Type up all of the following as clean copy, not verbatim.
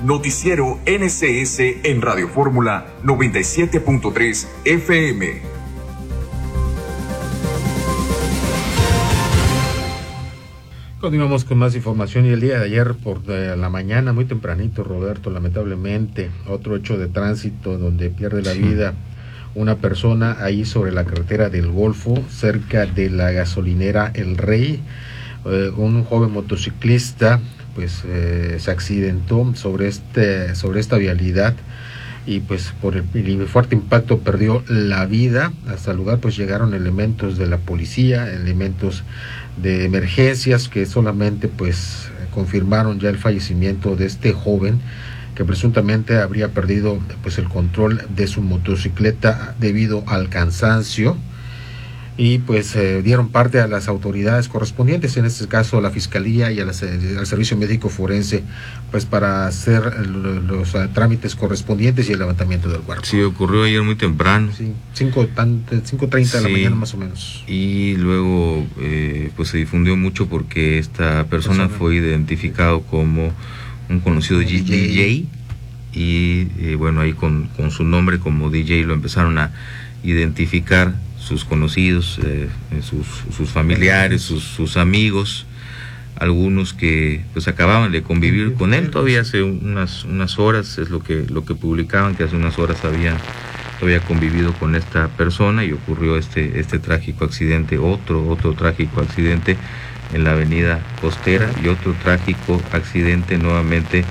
Noticiero NCS en Radio Fórmula 97.3 FM. Continuamos con más información y el día de ayer por la mañana, muy tempranito, Roberto, lamentablemente, otro hecho de tránsito donde pierde la vida una persona ahí sobre la carretera del Golfo, cerca de la gasolinera El Rey. Un joven motociclista pues se accidentó sobre esta vialidad y pues por el fuerte impacto perdió la vida. Hasta el lugar pues llegaron elementos de la policía, elementos de emergencias que solamente pues confirmaron ya el fallecimiento de este joven que presuntamente habría perdido pues el control de su motocicleta debido al cansancio, y pues dieron parte a las autoridades correspondientes, en este caso a la Fiscalía y al Servicio Médico Forense, pues para hacer los trámites correspondientes y el levantamiento del cuerpo. Sí, ocurrió ayer muy temprano. Sí, 5:30 de la mañana más o menos. Y luego pues se difundió mucho porque esta persona fue identificado como un conocido DJ y bueno, ahí con su nombre como DJ lo empezaron a identificar sus conocidos, sus familiares, sus amigos, algunos que pues acababan de convivir con él todavía hace unas horas, es lo que publicaban, que hace unas horas había convivido con esta persona y ocurrió este trágico accidente, otro trágico accidente en la avenida Costera, y otro trágico accidente nuevamente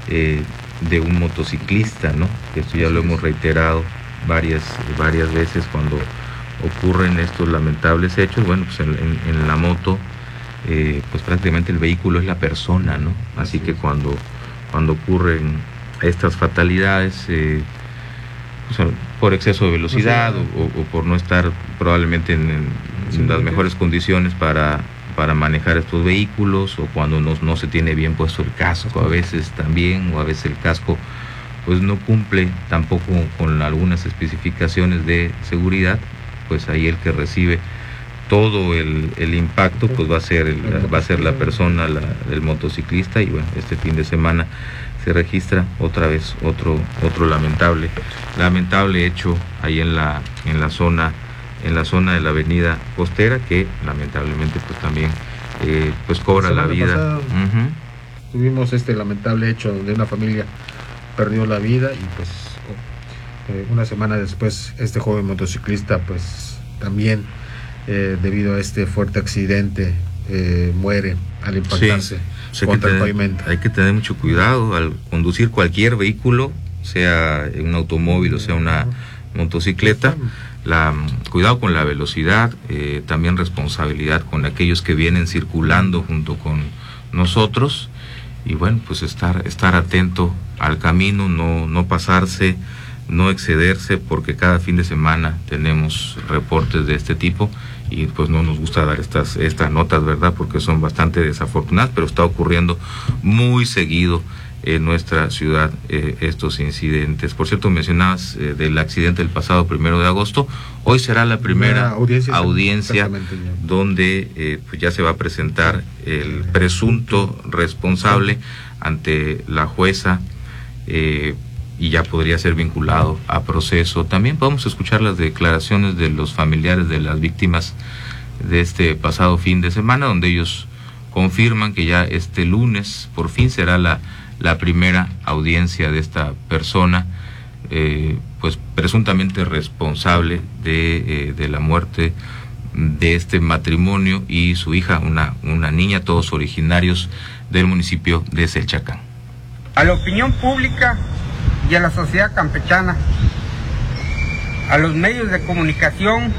de un motociclista, ¿no? Esto ya lo hemos reiterado varias veces cuando ocurren estos lamentables hechos. Bueno, pues en la moto pues prácticamente el vehículo es la persona, ¿no? Así que cuando ocurren estas fatalidades pues, por exceso de velocidad o por no estar probablemente en las mejores condiciones para manejar estos vehículos, o cuando no se tiene bien puesto el casco a veces también, o a veces el casco pues no cumple tampoco con algunas especificaciones de seguridad, pues ahí el que recibe todo el impacto pues va a ser la persona, el motociclista. Y bueno, este fin de semana se registra otra vez otro lamentable hecho ahí en la zona de la avenida Costera, que lamentablemente pues también pues cobra la vida. Tuvimos este lamentable hecho donde una familia perdió la vida y pues una semana después este joven motociclista pues también debido a este fuerte accidente muere al impactarse contra el pavimento. Hay que tener mucho cuidado al conducir cualquier vehículo, sea un automóvil o sea una motocicleta. Cuidado con la velocidad, también responsabilidad con aquellos que vienen circulando junto con nosotros, y bueno, pues estar atento al camino, no pasarse, no excederse, porque cada fin de semana tenemos reportes de este tipo y pues no nos gusta dar estas notas, ¿verdad? Porque son bastante desafortunadas, pero está ocurriendo muy seguido en nuestra ciudad estos incidentes. Por cierto, mencionabas del accidente del pasado 1 de agosto. Hoy será la primera audiencia donde pues ya se va a presentar el presunto responsable ante la jueza y ya podría ser vinculado a proceso. También podemos escuchar las declaraciones de los familiares de las víctimas de este pasado fin de semana, donde ellos confirman que ya este lunes por fin será la primera audiencia de esta persona, pues presuntamente responsable de la muerte de este matrimonio y su hija, una niña, todos originarios del municipio de Selchacán. A la opinión pública y a la sociedad campechana, a los medios de comunicación,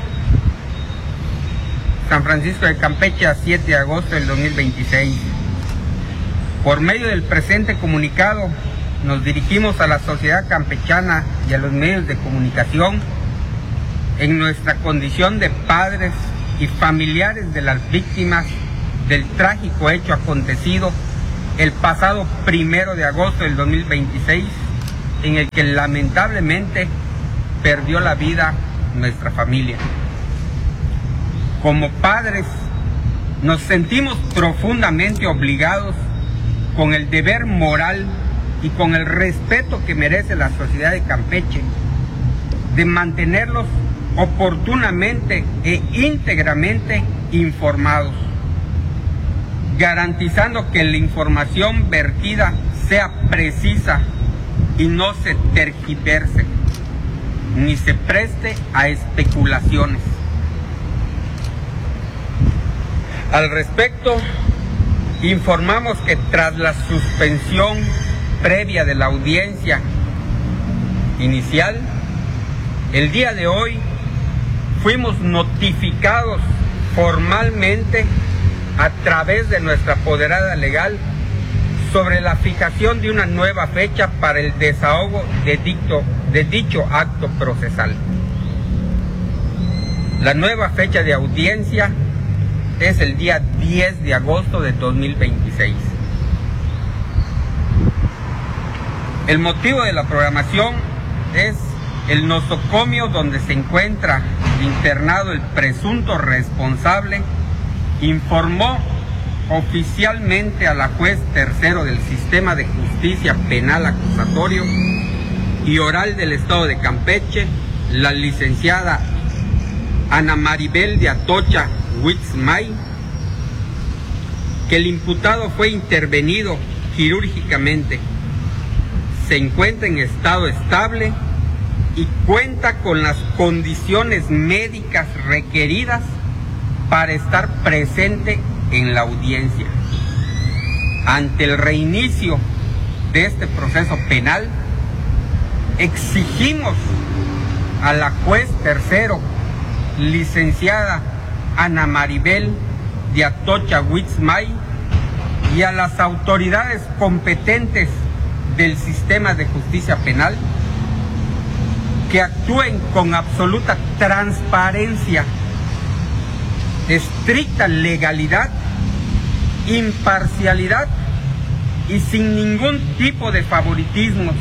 San Francisco de Campeche, a 7 de agosto del 2026. Por medio del presente comunicado, nos dirigimos a la sociedad campechana y a los medios de comunicación en nuestra condición de padres y familiares de las víctimas del trágico hecho acontecido el pasado 1 de agosto del 2026, en el que lamentablemente perdió la vida nuestra familia. Como padres, nos sentimos profundamente obligados con el deber moral y con el respeto que merece la sociedad de Campeche, de mantenerlos oportunamente e íntegramente informados, garantizando que la información vertida sea precisa y no se tergiverse, ni se preste a especulaciones. Al respecto, informamos que tras la suspensión previa de la audiencia inicial, el día de hoy fuimos notificados formalmente a través de nuestra apoderada legal sobre la fijación de una nueva fecha para el desahogo de dicho acto procesal. La nueva fecha de audiencia es el día 10 de agosto de 2026. El motivo de la programación es el nosocomio donde se encuentra internado el presunto responsable. Informó oficialmente a la juez tercero del Sistema de Justicia Penal Acusatorio y Oral del Estado de Campeche, la licenciada Ana Maribel de Atocha Witzmay, que el imputado fue intervenido quirúrgicamente, se encuentra en estado estable y cuenta con las condiciones médicas requeridas para estar presente en la audiencia. Ante el reinicio de este proceso penal, exigimos a la juez tercero, licenciada Ana Maribel de Atocha Witzmay, y a las autoridades competentes del sistema de justicia penal que actúen con absoluta transparencia, estricta legalidad, imparcialidad y sin ningún tipo de favoritismos,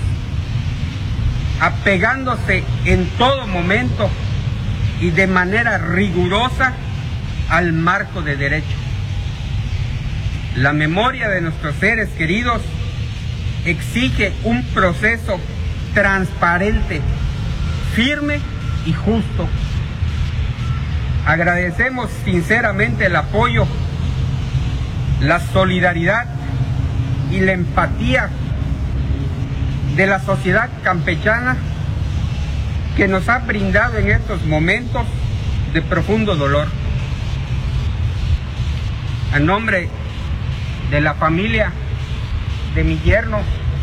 apegándose en todo momento y de manera rigurosa al marco de derecho. La memoria de nuestros seres queridos exige un proceso transparente, firme y justo. Agradecemos sinceramente el apoyo, la solidaridad y la empatía de la sociedad campechana que nos ha brindado en estos momentos de profundo dolor. A nombre de la familia de mi yerno,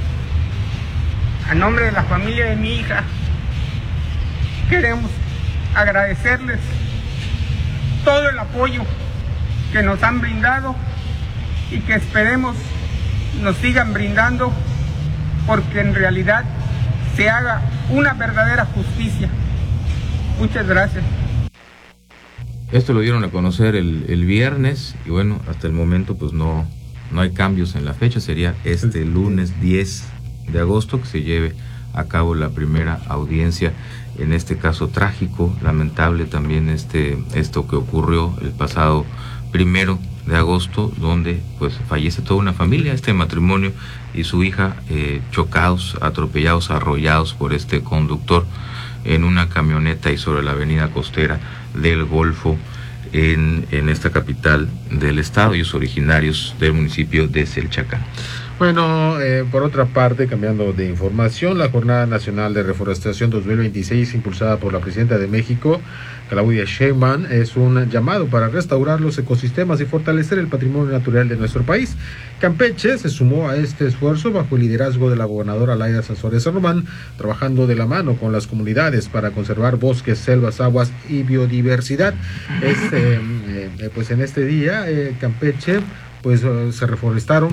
a nombre de la familia de mi hija, queremos agradecerles todo el apoyo que nos han brindado y que esperemos nos sigan brindando, porque en realidad se haga una verdadera justicia. Muchas gracias. Esto lo dieron a conocer el viernes y bueno, hasta el momento pues no hay cambios en la fecha. Sería este lunes 10 de agosto que se lleve a cabo la primera audiencia en este caso trágico, lamentable también esto que ocurrió el pasado 1 de agosto, donde pues fallece toda una familia, este matrimonio y su hija, chocados, atropellados, arrollados por este conductor en una camioneta y sobre la avenida costera del Golfo en esta capital del estado. Ellos originarios del municipio de Selchacán. Bueno, por otra parte, cambiando de información, la Jornada Nacional de Reforestación 2026, impulsada por la Presidenta de México, Claudia Sheinbaum, es un llamado para restaurar los ecosistemas y fortalecer el patrimonio natural de nuestro país. Campeche se sumó a este esfuerzo bajo el liderazgo de la gobernadora Laida Sansores Román, trabajando de la mano con las comunidades para conservar bosques, selvas, aguas y biodiversidad. Pues en este día, Campeche pues se reforestaron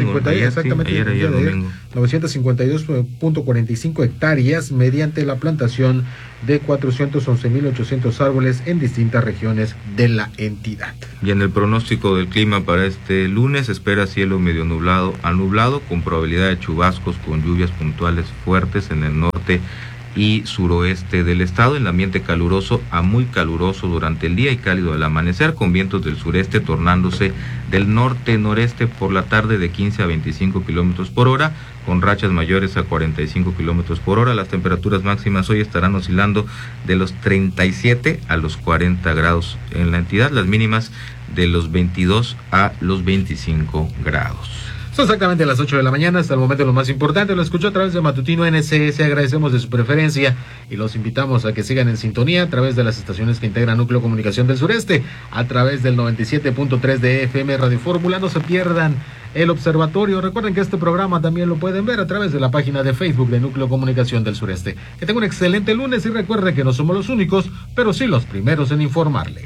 952.45 hectáreas mediante la plantación de 411.800 árboles en distintas regiones de la entidad. Y en el pronóstico del clima para este lunes se espera cielo medio nublado a nublado con probabilidad de chubascos con lluvias puntuales fuertes en el norte y suroeste del estado. El ambiente caluroso a muy caluroso durante el día y cálido al amanecer, con vientos del sureste tornándose del norte-noreste por la tarde de 15 a 25 kilómetros por hora, con rachas mayores a 45 kilómetros por hora. Las temperaturas máximas hoy estarán oscilando de los 37 a los 40 grados en la entidad, las mínimas de los 22 a los 25 grados. Son exactamente las 8 de la mañana, hasta el momento lo más importante, lo escuchó a través de Matutino NCS, agradecemos de su preferencia y los invitamos a que sigan en sintonía a través de las estaciones que integran Núcleo Comunicación del Sureste, a través del 97.3 de FM Radio Fórmula. No se pierdan el observatorio, recuerden que este programa también lo pueden ver a través de la página de Facebook de Núcleo Comunicación del Sureste. Que tengan un excelente lunes y recuerden que no somos los únicos, pero sí los primeros en informarle.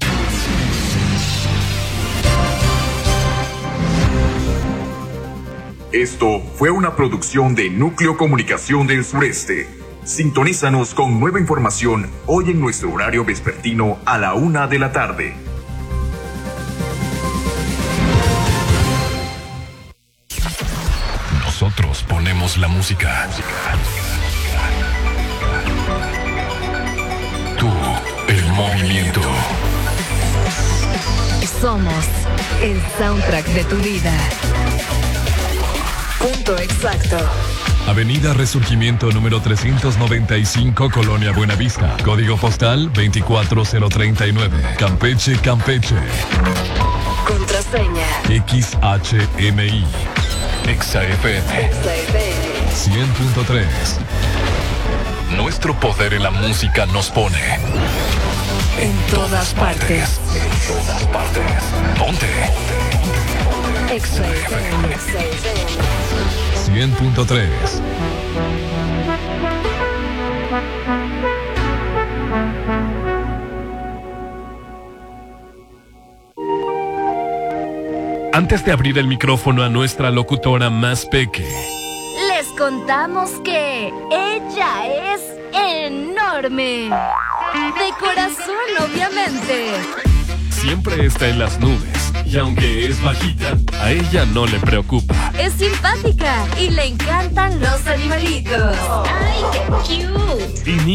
Esto fue una producción de Núcleo Comunicación del Sureste. Sintonízanos con nueva información hoy en nuestro horario vespertino a la 1 de la tarde. Nosotros ponemos la música. Tú, el movimiento. Somos el soundtrack de tu vida. Punto exacto. Avenida Resurgimiento número 395, Colonia Buenavista. Código postal 24039. Campeche, Campeche. Contraseña XHMI. XFM 100.3. Nuestro poder en la música nos pone en todas partes. En todas partes. Ponte. XFM 100.3. Antes de abrir el micrófono a nuestra locutora más peque, les contamos que ella es enorme. De corazón, obviamente. siempre está en las nubes. Y aunque es bajita, a ella no le preocupa. Es simpática y le encantan los animalitos. ¡Ay, qué cute! Y